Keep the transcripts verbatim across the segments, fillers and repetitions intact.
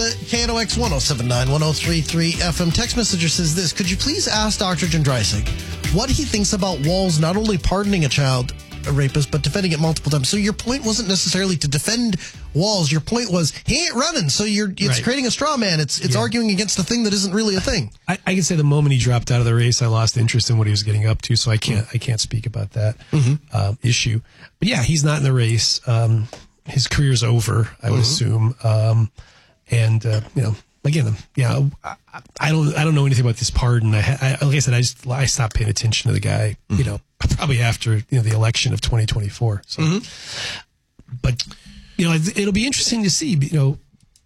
the K N O X one oh seven nine, one oh three three F M. Text messenger says this: could you please ask Doctor Jędrysik what he thinks about Walz not only pardoning a child a rapist, but defending it multiple times? So your point wasn't necessarily to defend Walz. Your point was he ain't running, so you're it's right. creating a straw man. It's it's yeah. arguing against a thing that isn't really a thing. I, I can say the moment he dropped out of the race, I lost interest in what he was getting up to, so I can't I can't speak about that mm-hmm. uh, issue. But yeah, he's not in the race. Um, his career's over, I would mm-hmm. assume. Um, and uh, you know, again, yeah, I, I don't I don't know anything about this pardon. I, I like I said, I just I stopped paying attention to the guy. Mm-hmm. You know, probably after you know the election of twenty twenty-four. So, mm-hmm. but you know, it'll be interesting to see. You know,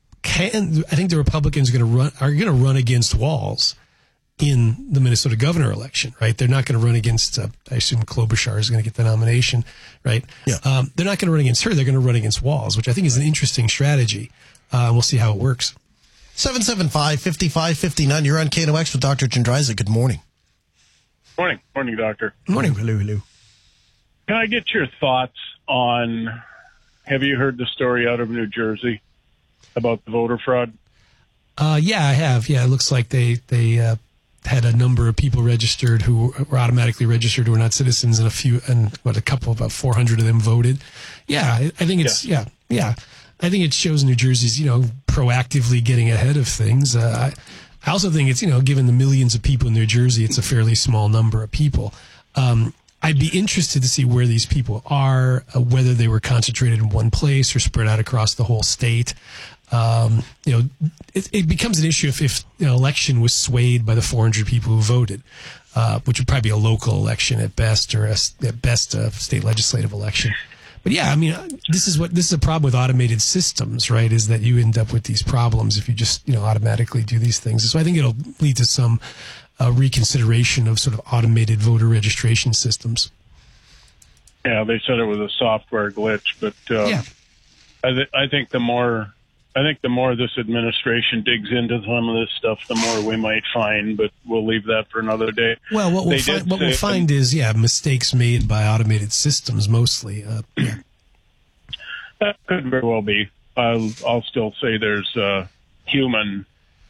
can I think the Republicans are going to run are going to run against Walz in the Minnesota governor election, right? They're not going to run against, uh, I assume Klobuchar is going to get the nomination, right? Yeah. Um, they're not going to run against her. They're going to run against Walz, which I think is an interesting strategy. Uh, we'll see how it works. seven seven five, five five five nine. You're on K N O X with Doctor Jędrysik. Good morning. Morning. Morning, Doctor. Morning. Hello, hello. Can I get your thoughts on, have you heard the story out of New Jersey about the voter fraud? Uh, yeah, I have. Yeah, it looks like they, they, uh, had a number of people registered who were automatically registered who were not citizens, and a few, and what, a couple, about four hundred of them voted. Yeah, I, I think it's, yeah. yeah, yeah. I think it shows New Jersey's, you know, proactively getting ahead of things. Uh, I, I also think it's, you know, given the millions of people in New Jersey, it's a fairly small number of people. Um, I'd be interested to see where these people are, uh, whether they were concentrated in one place or spread out across the whole state. Um, you know, it, it becomes an issue if, if an election was swayed by the four hundred people who voted, uh, which would probably be a local election at best, or a, at best a state legislative election. But yeah, I mean, this is what this is a problem with automated systems, right? Is that you end up with these problems if you just you know automatically do these things. So I think it'll lead to some uh, reconsideration of sort of automated voter registration systems. Yeah, they said it was a software glitch, but uh, yeah. I, th- I think the more. I think the more this administration digs into some of this stuff, the more we might find, but we'll leave that for another day. Well, what we'll, find, what we'll find is, yeah, mistakes made by automated systems mostly. Uh, yeah. That could very well be. I'll, I'll still say there's uh, human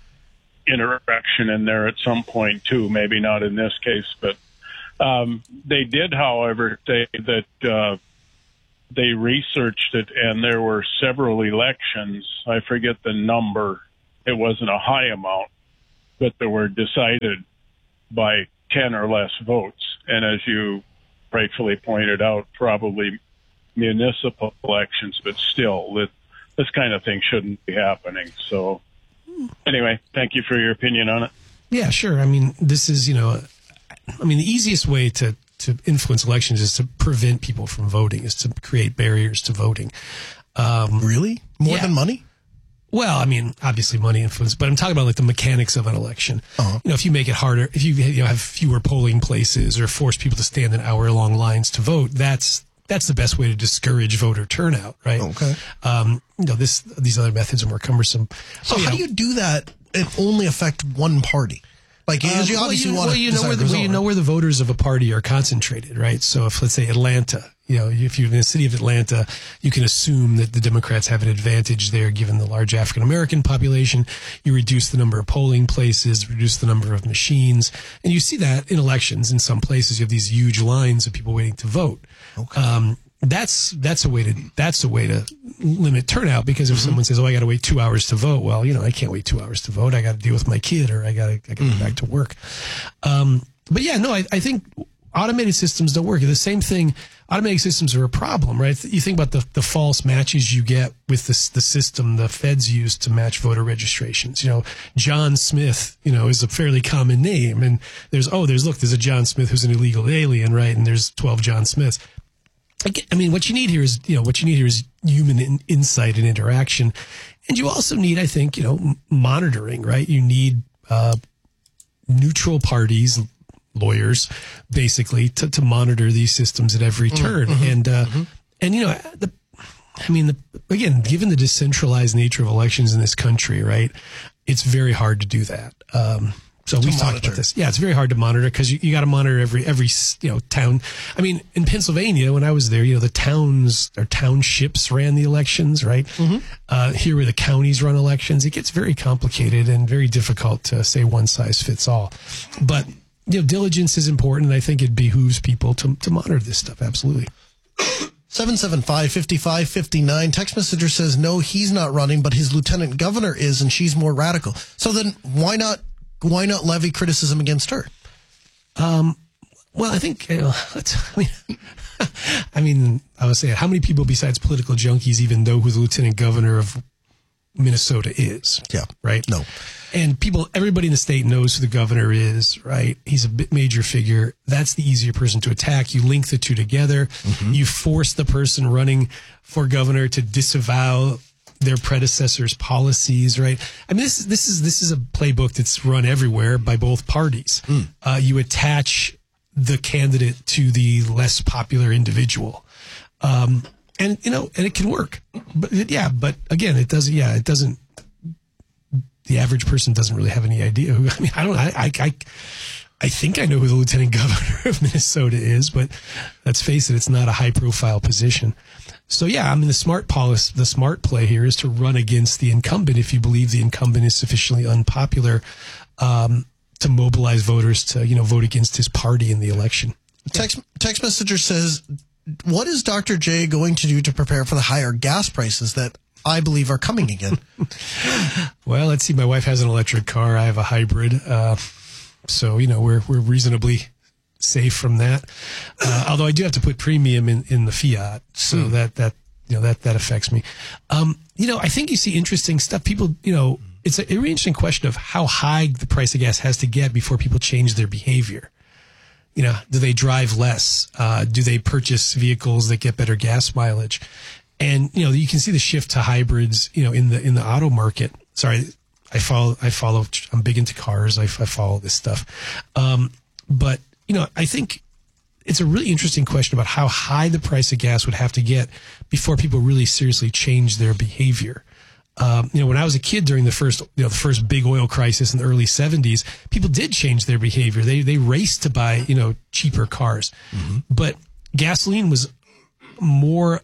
interaction in there at some point, too. Maybe not in this case, but um, they did, however, say that uh, they researched it, and there were several elections. I forget the number. It wasn't a high amount, but they were decided by ten or less votes. And as you rightfully pointed out, probably municipal elections, but still, that this kind of thing shouldn't be happening. So anyway, thank you for your opinion on it. Yeah, sure. I mean, this is, you know, I mean, the easiest way to to influence elections is to prevent people from voting, is to create barriers to voting. Um, really? More yeah. than money? Well, I mean, obviously money influence, but I'm talking about like the mechanics of an election. Uh-huh. You know, if you make it harder, if you, you know, have fewer polling places or force people to stand in hour-long lines to vote, that's that's the best way to discourage voter turnout, right? Okay. Um, you know, this these other methods are more cumbersome. So, so how know, do you do that and only affect one party? Like, um, you obviously well, you, want well, to you know where the, result, well, you know where the voters of a party are concentrated, right? So if, let's say, Atlanta, you know, if you're in the city of Atlanta, you can assume that the Democrats have an advantage there given the large African-American population. You reduce the number of polling places, reduce the number of machines. And you see that in elections. In some places, you have these huge lines of people waiting to vote. Okay. Um, That's that's a way to that's a way to limit turnout, because if mm-hmm. someone says, "Oh, I got to wait two hours to vote," well, you know, I can't wait two hours to vote. I got to deal with my kid, or I got to I got to mm-hmm. go back to work. Um, but yeah, no, I, I think automated systems don't work. The same thing. Automated systems are a problem, right? You think about the the false matches you get with this the system the feds use to match voter registrations. You know, John Smith, you know, is a fairly common name, and there's oh, there's look, there's a John Smith who's an illegal alien, right? And there's twelve John Smiths. I mean, what you need here is, you know, what you need here is human in, insight and interaction. And you also need, I think, you know, monitoring, right? You need uh, neutral parties, lawyers, basically, to, to monitor these systems at every turn. Mm-hmm. And, uh, mm-hmm. and, you know, the, I mean, the, again, given the decentralized nature of elections in this country, right, it's very hard to do that. Um, So we've talked about this. Yeah, it's very hard to monitor because you, you got to monitor every every you know town. I mean, in Pennsylvania, when I was there, you know, the towns or townships ran the elections, right? Mm-hmm. Uh, here, where the counties run elections, it gets very complicated and very difficult to say one size fits all. But you know, diligence is important, and I think it behooves people to to monitor this stuff. Absolutely. seven seven five, five five five nine. Text messenger says, no, he's not running, but his lieutenant governor is, and she's more radical. So then why not why not levy criticism against her? Um, well, I think, you know, I mean, I mean, I would say, how many people besides political junkies even know who the lieutenant governor of Minnesota is? Yeah. Right? No. And people, everybody in the state knows who the governor is, right? He's a bit major figure. That's the easier person to attack. You link the two together. Mm-hmm. You force the person running for governor to disavow their predecessors' policies, right? I mean, this is, this is, this is a playbook that's run everywhere by both parties. Mm. Uh, you attach the candidate to the less popular individual. Um, and, you know, and it can work. But yeah, but again, it doesn't, yeah, it doesn't, the average person doesn't really have any idea who, I mean, I don't, I, I, I, I think I know who the lieutenant governor of Minnesota is, but let's face it, it's not a high profile position. So yeah, I mean, the smart policy, the smart play here is to run against the incumbent if you believe the incumbent is sufficiently unpopular, um, to mobilize voters to, you know, vote against his party in the election. Text, text messenger says, what is Doctor J going to do to prepare for the higher gas prices that I believe are coming again? Well, let's see. My wife has an electric car. I have a hybrid. Uh, so, you know, we're, we're reasonably safe from that. Uh, although I do have to put premium in, in the Fiat. So mm. that, that, you know, that, that affects me. Um, you know, I think you see interesting stuff. People, you know, it's a really interesting question of how high the price of gas has to get before people change their behavior. You know, do they drive less? Uh, do they purchase vehicles that get better gas mileage? And, you know, you can see the shift to hybrids, you know, in the, in the auto market. Sorry, I follow, I follow, I'm big into cars. I, I follow this stuff. Um, but, you know, I think it's a really interesting question about how high the price of gas would have to get before people really seriously change their behavior. Um, you know, when I was a kid during the first, you know, the first big oil crisis in the early seventies, people did change their behavior. They, they raced to buy, you know, cheaper cars, mm-hmm. but gasoline was more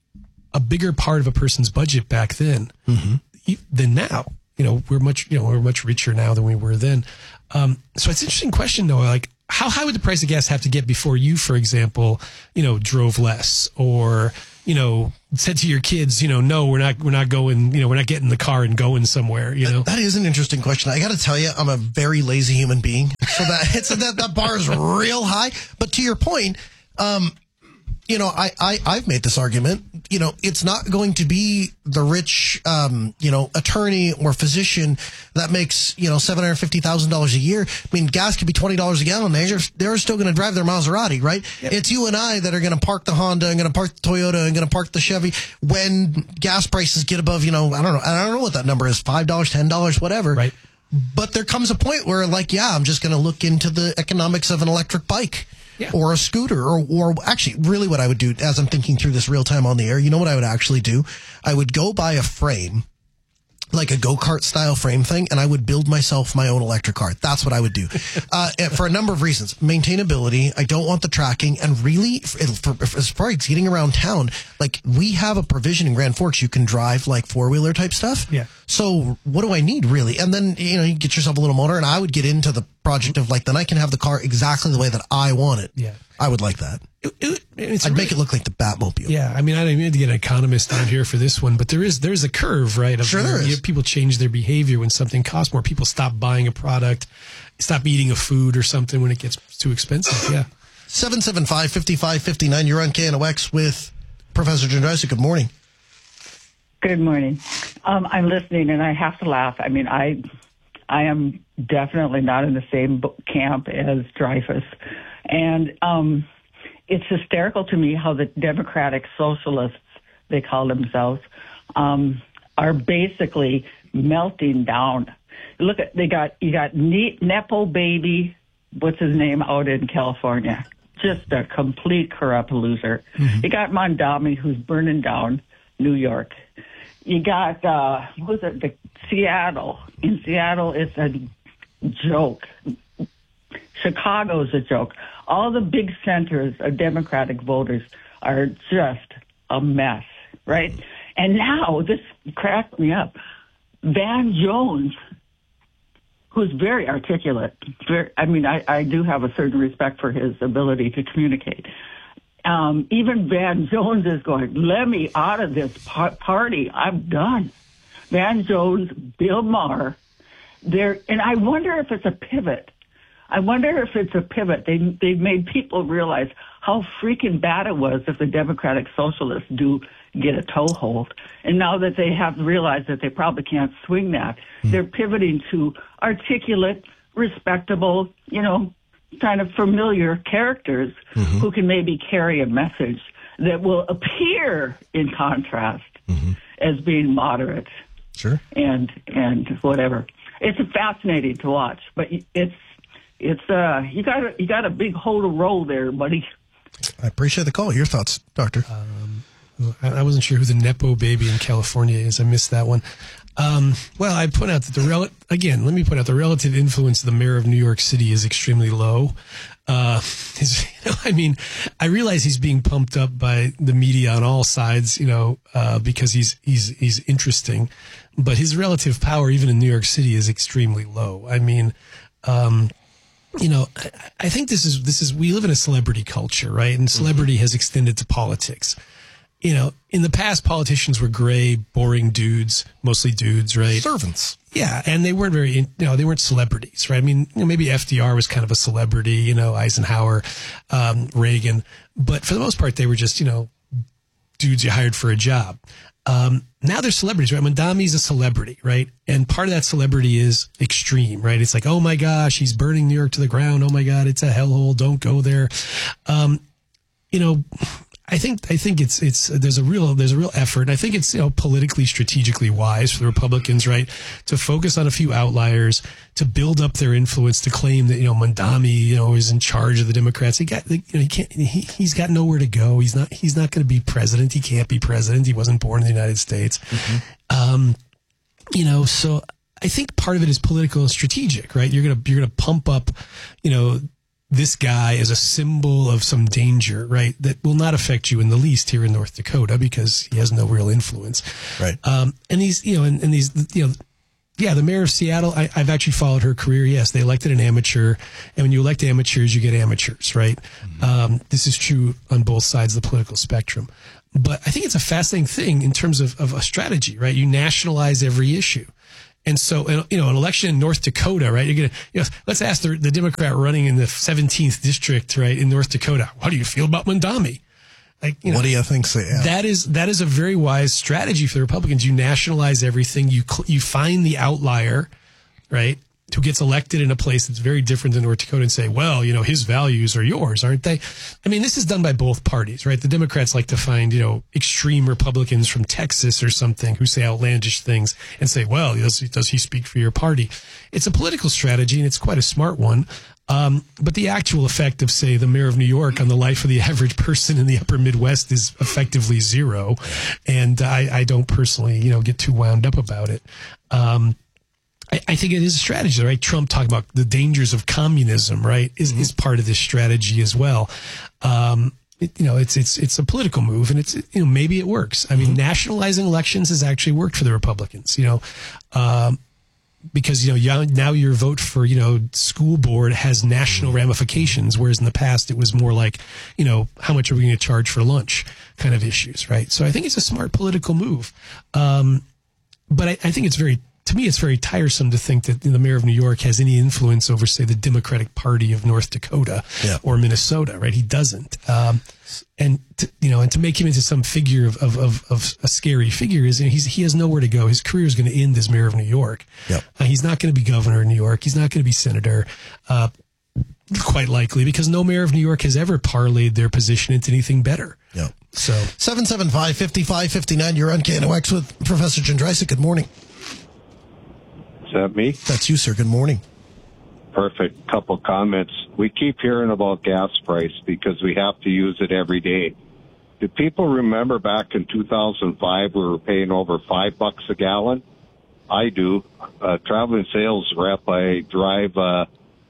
a bigger part of a person's budget back then mm-hmm. than now. You know, we're much, you know, we're much richer now than we were then. Um, so it's an interesting question though, like how high would the price of gas have to get before you, for example, you know, drove less or, you know, said to your kids, you know, no, we're not, we're not going, you know, we're not getting in the car and going somewhere, you know? That, that is an interesting question. I got to tell you, I'm a very lazy human being. So that, it's, that, that bar is real high. But to your point, um, you know, I, I, I've made this argument, you know, it's not going to be the rich, um, you know, attorney or physician that makes, you know, seven hundred fifty thousand dollars a year. I mean, gas could be twenty dollars a gallon. They're, they're still going to drive their Maserati, right? Yep. It's you and I that are going to park the Honda and going to park the Toyota and going to park the Chevy when gas prices get above, you know, I don't know. I don't know what that number is, five dollars, ten dollars, whatever. Right. But there comes a point where like, yeah, I'm just going to look into the economics of an electric bike. Yeah. Or a scooter, or, or actually, really what I would do, as I'm thinking through this real time on the air, you know what I would actually do? I would go buy a frame, like a go-kart style frame thing, and I would build myself my own electric car. That's what I would do. uh, for a number of reasons. Maintainability, I don't want the tracking, and really, for, for, as far as getting around town, like, we have a provision in Grand Forks, you can drive, like, four-wheeler type stuff. Yeah. So, what do I need, really? And then, you know, you get yourself a little motor, and I would get into the project of, like, then I can have the car exactly the way that I want it. Yeah. I would like that. It, it, it's I'd really, make it look like the Batmobile. Yeah, I mean, I don't even need to get an economist on here for this one, but there is there's a curve, right? Of sure there is. You know, people change their behavior when something costs more. People stop buying a product, stop eating a food or something when it gets too expensive. Yeah. seven seven five, five five five nine. You're on K N O X with Professor Jen Drysick. Good morning. Good morning. Um, I'm listening, and I have to laugh. I mean, I I am definitely not in the same camp as Dreyfus. And um, it's hysterical to me how the Democratic Socialists, they call themselves, um, are basically melting down. Look at, they got, you got ne- Nepo baby, what's his name, out in California. Just a complete corrupt loser. Mm-hmm. You got Mondami, who's burning down New York. You got, uh, what was it, the Seattle. In Seattle, it's a joke. Chicago's a joke. All the big centers of Democratic voters are just a mess, right? And now, this cracked me up. Van Jones, who's very articulate, very, I mean, I, I do have a certain respect for his ability to communicate. Um, even Van Jones is going, let me out of this par- party. I'm done. Van Jones, Bill Maher, there, and I wonder if it's a pivot. I wonder if it's a pivot. They they've made people realize how freaking bad it was if the Democratic Socialists do get a toehold. And now that they have realized that they probably can't swing that, mm. they're pivoting to articulate, respectable, you know, kind of familiar characters mm-hmm. who can maybe carry a message that will appear in contrast mm-hmm. as being moderate. Sure. And and whatever. It's fascinating to watch, but it's it's uh you got a, you got a big hole to roll there, buddy. I appreciate the call. Your thoughts, Doctor? Um, I wasn't sure who the Nepo baby in California is. I missed that one. Um, well, I point out that the rel- again, let me point out the relative influence of the mayor of New York City is extremely low. Uh, his, you know, I mean, I realize he's being pumped up by the media on all sides, you know, uh, because he's, he's, he's interesting, but his relative power, even in New York City, is extremely low. I mean, um, you know, I, I think this is, this is, we live in a celebrity culture, right? And celebrity mm-hmm. has extended to politics. You know, in the past, politicians were gray, boring dudes, mostly dudes, right? Servants. Yeah, and they weren't very, you know, they weren't celebrities, right? I mean, you know, maybe F D R was kind of a celebrity, you know, Eisenhower, um, Reagan, but for the most part, they were just, you know, dudes you hired for a job. Um, now they're celebrities, right? Mondami's a celebrity, right? And part of that celebrity is extreme, right? It's like, oh my gosh, he's burning New York to the ground. Oh my God, it's a hellhole. Don't go there. Um, you know, I think I think it's it's there's a real there's a real effort. And I think it's, you know, politically strategically wise for the Republicans, right, to focus on a few outliers, to build up their influence, to claim that, you know, Mondami, you know, is in charge of the Democrats. He got you know, he can't he, he's got nowhere to go. He's not he's not going to be president. He can't be president. He wasn't born in the United States. Mm-hmm. Um, you know, so I think part of it is political and strategic, right? You're gonna you're gonna pump up, you know, this guy as a symbol of some danger, right, that will not affect you in the least here in North Dakota because he has no real influence. Right. Um, and these, you know, and, and these, you know, yeah, the mayor of Seattle, I, I've actually followed her career. Yes, they elected an amateur. And when you elect amateurs, you get amateurs, right? Mm-hmm. Um, this is true on both sides of the political spectrum. But I think it's a fascinating thing in terms of, of a strategy, right? You nationalize every issue. And so, you know, an election in North Dakota, right? You're going to, you know, let's ask the, the Democrat running in the seventeenth district, right, in North Dakota. What do you feel about Mondami? Like, you know, what do you think? So, yeah. That is, that is a very wise strategy for the Republicans. You nationalize everything. You, you find the outlier, right, who gets elected in a place that's very different than North Dakota and say, well, you know, his values are yours, aren't they? I mean, this is done by both parties, right? The Democrats like to find, you know, extreme Republicans from Texas or something who say outlandish things and say, well, does, does he speak for your party? It's a political strategy and it's quite a smart one. Um, but the actual effect of, say, the mayor of New York on the life of the average person in the upper Midwest is effectively zero. And I, I don't personally, you know, get too wound up about it. Um, I, I think it is a strategy, right? Trump talked about the dangers of communism, right? Is mm-hmm. is part of this strategy as well. Um, it, you know, it's it's it's a political move, and it's, you know, maybe it works. I mean, mm-hmm. nationalizing elections has actually worked for the Republicans. You know, um, because, you know, now your vote for, you know, school board has national ramifications, whereas in the past it was more like, you know, how much are we going to charge for lunch kind of issues, right? So I think it's a smart political move, um, but I, I think it's very. To me, it's very tiresome to think that the mayor of New York has any influence over, say, the Democratic Party of North Dakota yeah. or Minnesota, right? He doesn't. Um, and, to, you know, and to make him into some figure of, of, of, of a scary figure is, you know, he's, he has nowhere to go. His career is going to end as mayor of New York. Yep. Uh, he's not going to be governor of New York. He's not going to be senator, uh, quite likely, because no mayor of New York has ever parlayed their position into anything better. Yeah. So seven seven five, five five five nine, you're on K N O X with Professor Jędrasik. Good morning. Is that me? That's you, sir. Good morning. Perfect. Couple comments. We keep hearing about gas price because we have to use it every day. Do people remember back in two thousand five we were paying over five bucks a gallon? I do. Uh, traveling sales rep, I drive uh,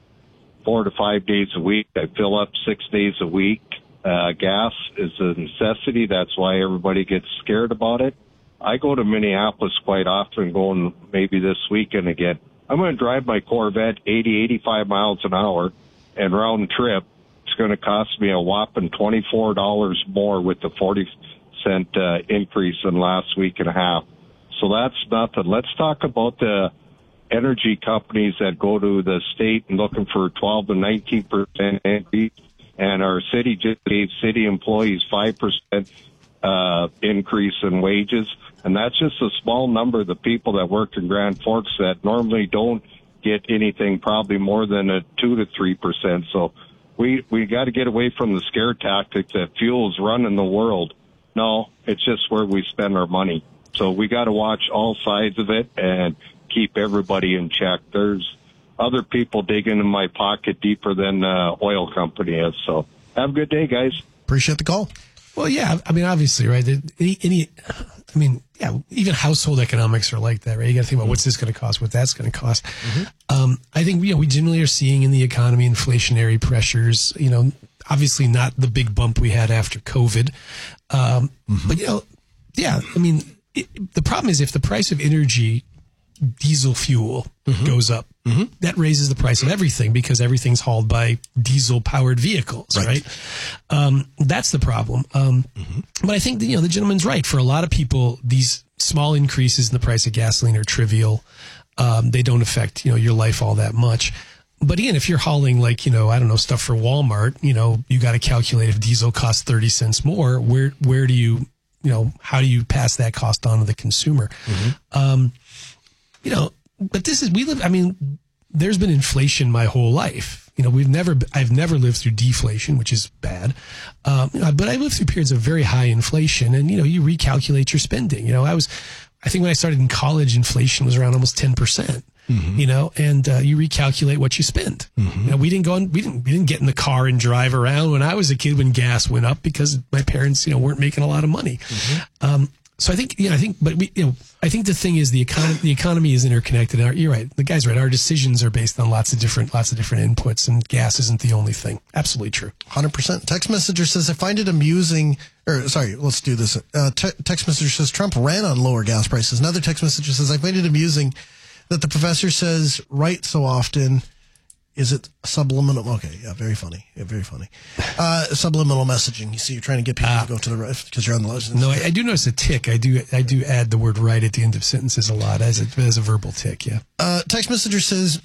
four to five days a week. I fill up six days a week. Uh, gas is a necessity. That's why everybody gets scared about it. I go to Minneapolis quite often, going maybe this weekend again. I'm going to drive my Corvette eighty, eighty-five miles an hour, and round trip, it's going to cost me a whopping twenty-four dollars more with the forty cent uh, increase in last week and a half. So that's nothing. Let's talk about the energy companies that go to the state and looking for twelve to nineteen percent increase, and our city just gave city employees five percent uh, increase in wages. And that's just a small number of the people that work in Grand Forks that normally don't get anything, probably more than a two to three percent. So we we got to get away from the scare tactics that fuel's running the world. No, it's just where we spend our money. So we got to watch all sides of it and keep everybody in check. There's other people digging in my pocket deeper than uh, oil company is. So have a good day, guys. Appreciate the call. Well, yeah, I mean, obviously, right? Any, any, I mean, yeah, even household economics are like that, right? You got to think about what's this going to cost, what that's going to cost. Mm-hmm. Um, I think, you know, we generally are seeing in the economy inflationary pressures, you know, obviously not the big bump we had after COVID. Um, mm-hmm. But, you know, yeah, I mean, it, the problem is if the price of energy, diesel fuel mm-hmm. goes up, mm-hmm. that raises the price of everything because everything's hauled by diesel powered vehicles, right? right? Um, that's the problem. Um, mm-hmm. But I think that, you know, the gentleman's right. For a lot of people, these small increases in the price of gasoline are trivial. Um, they don't affect, you know, your life all that much. But again, if you're hauling like, you know, I don't know, stuff for Walmart, you know, you got to calculate if diesel costs thirty cents more, where, where do you, you know, how do you pass that cost on to the consumer? Mm-hmm. Um, You know, but this is, we live, I mean, there's been inflation my whole life. You know, we've never, I've never lived through deflation, which is bad. Um, but I lived through periods of very high inflation and, you know, you recalculate your spending. You know, I was, I think when I started in college, inflation was around almost ten percent, mm-hmm. you know, and uh, you recalculate what you spend. Mm-hmm. You know, we didn't go on, we didn't, we didn't get in the car and drive around when I was a kid when gas went up because my parents, you know, weren't making a lot of money. Mm-hmm. Um, So I think, you know, I think, but we, you know, I think the thing is the economy, the economy is interconnected. Our, you're right. The guy's right. Our decisions are based on lots of different, lots of different inputs, and gas isn't the only thing. Absolutely true. one hundred percent. Text messenger says, I find it amusing, or sorry, let's do this. Uh, te- text messenger says, Trump ran on lower gas prices. Another text messenger says, I find it amusing that the professor says right so often. Is it subliminal? Okay, yeah, very funny. Yeah, very funny. Uh, subliminal messaging. You see, you're trying to get people uh, to go to the right because you're on the left. No, I, I do notice a tick. I do I do add the word right at the end of sentences a lot as a, as a verbal tick, yeah. Uh, text messenger says,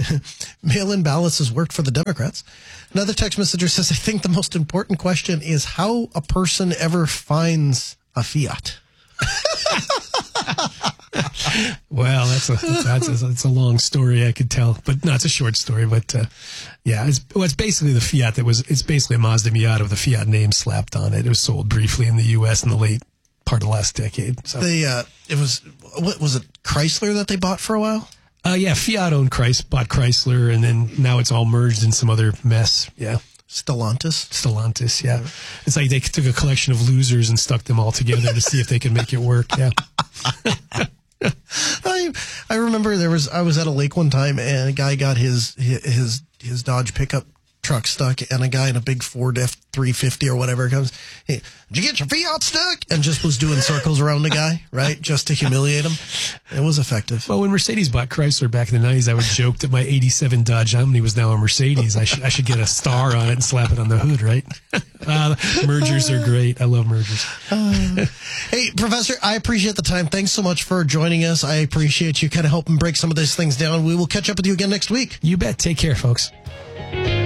mail-in ballots has worked for the Democrats. Another text messenger says, I think the most important question is how a person ever finds a Fiat. Well, that's a that's a, that's a long story I could tell, but no, it's a short story. But uh, yeah, it's, well, it's basically the Fiat that was. It's basically a Mazda Miata with the Fiat name slapped on it. It was sold briefly in the U S in the late part of the last decade. So they uh, it was what was it Chrysler that they bought for a while? Uh, yeah, Fiat owned Chrysler, bought Chrysler, and then now it's all merged in some other mess. Yeah. Stellantis. Stellantis, yeah. It's like they took a collection of losers and stuck them all together to see if they could make it work. Yeah. I I remember there was I was at a lake one time and a guy got his his his Dodge pickup truck stuck and a guy in a big Ford F three fifty or whatever comes, hey, did you get your Fiat stuck? And just was doing circles around the guy, right? Just to humiliate him. It was effective. Well, when Mercedes bought Chrysler back in the nineties, I would joke that my eighty-seven Dodge Omni was now a Mercedes. I should I should get a star on it and slap it on the hood, right? Uh, mergers are great. I love mergers. Uh, hey, Professor, I appreciate the time. Thanks so much for joining us. I appreciate you kind of helping break some of these things down. We will catch up with you again next week. You bet. Take care, folks.